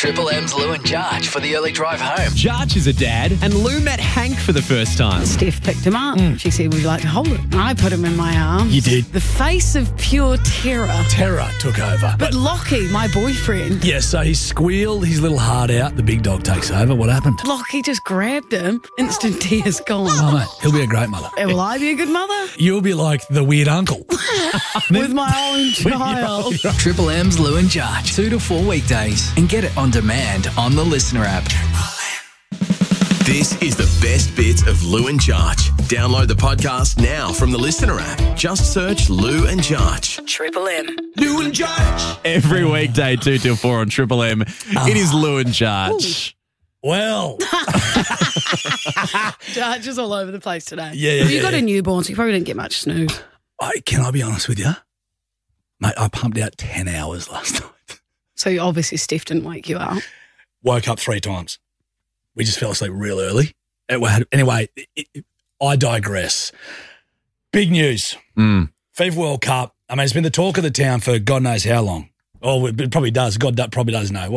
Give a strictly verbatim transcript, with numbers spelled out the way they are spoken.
Triple M's Lou and Jarch for the early drive home. Jarch is a dad, and Lou met Hank for the first time. Steph picked him up. She said, would you like to hold it? And I put him in my arms. You did. The face of pure terror. Terror took over. But Lockie, my boyfriend, Yeah, so he squealed his little heart out. The big dog takes over. What happened? Lockie just grabbed him. Instant tears gone. Oh, mate, he'll be a great mother. Will I be a good mother? You'll be like the weird uncle. With my own child. Triple M's Lou and Jarch, two to four weekdays, and get it on demand on the Listener app. This is the best bits of Lou and Jarch. Download the podcast now from the Listener app. Just search Lou and Jarch. Triple M. Lou and Jarch. Every weekday, two till four on Triple M. It is Lou and Jarch. Well, Jarch is all over the place today. Yeah, yeah, Well, you yeah, got yeah. a newborn, so you probably didn't get much snooze. I, can I be honest with you? Mate, I pumped out ten hours last night. So you obviously Steph didn't wake you up. Woke up three times. We just fell asleep real early. Anyway, it, it, I digress. Big news. Mm. FIFA World Cup. I mean, it's been the talk of the town for God knows how long. Oh, it probably does. God probably does know.